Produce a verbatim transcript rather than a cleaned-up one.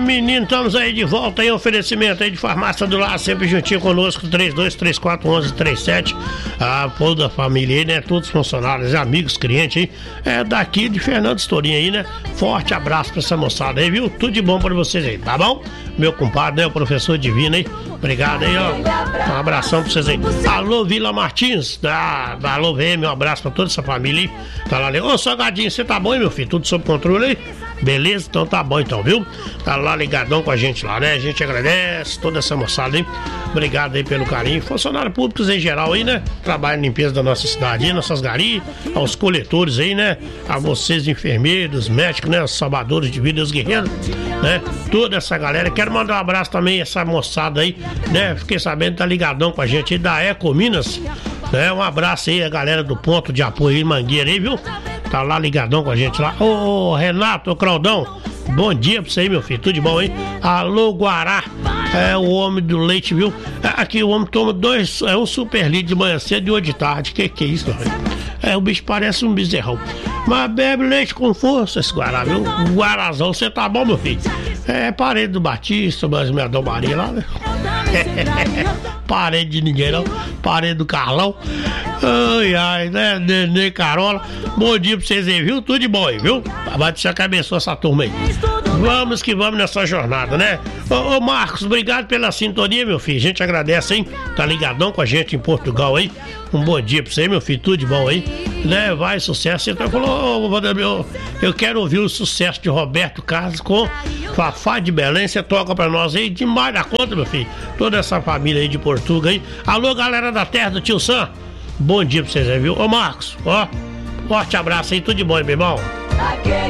menino, estamos aí de volta aí, oferecimento aí de Farmácia do Lar, sempre juntinho conosco, três dois três quatro, um um três sete. A toda a família aí, né? Todos os funcionários, amigos, clientes aí, é daqui de Fernando Estorinho aí, né? Forte abraço pra essa moçada aí, viu? Tudo de bom pra vocês aí, tá bom? Meu compadre, né? O professor Divino aí, obrigado aí, ó. Um abração pra vocês aí. Alô, Vila Martins, ah, alô, V M, um abraço pra toda essa família aí. Tá lá, ô, Salgadinho, você tá bom, hein, meu filho? Tudo sob controle aí? Beleza? Então tá bom então, viu? Tá lá ligadão com a gente lá, né? A gente agradece toda essa moçada aí. Obrigado aí pelo carinho. Funcionários públicos em geral aí, né? Trabalho em limpeza da nossa cidade aí, nossas garis, aos coletores aí, né? A vocês enfermeiros, médicos, né? Os salvadores de vida, os guerreiros, né? Toda essa galera. Quero mandar um abraço também a essa moçada aí, né? Fiquei sabendo que tá ligadão com a gente aí da Eco Minas, né? Um abraço aí a galera do ponto de apoio em Mangueira aí, viu? Tá lá ligadão com a gente lá. Ô, ô Renato, ô Claudão, bom dia pra você aí, meu filho. Tudo de bom, hein? Alô, Guará. É o homem do leite, viu? Aqui o homem toma dois, é um super leite de manhã cedo e um de tarde. Que que é isso, meu filho? É, o bicho parece um bezerrão. Mas bebe leite com força esse Guará, viu? Guarazão, você tá bom, meu filho? É parede do Batista, mas minha Dom Maria lá, né? Parede de ninguém não, parede do Carlão. Ai, ai, né, Nenê Carola. Bom dia pra vocês aí, viu? Tudo de bom aí, viu? Vai deixar que abençoe essa turma aí. Vamos que vamos nessa jornada, né? Ô, ô Marcos, obrigado pela sintonia, meu filho. A gente agradece, hein? Tá ligadão com a gente em Portugal aí. Um bom dia pra você, meu filho. Tudo de bom aí. Né? Vai, sucesso. Você então falou, ô, eu, eu quero ouvir o sucesso de Roberto Carlos com Fafá de Belém. Você toca pra nós aí demais da conta, meu filho. Toda essa família aí de Portugal aí. Alô, galera da terra do Tio Sam. Bom dia pra vocês aí, viu? Ô, Marcos, ó. Forte abraço aí. Tudo de bom, hein, meu irmão?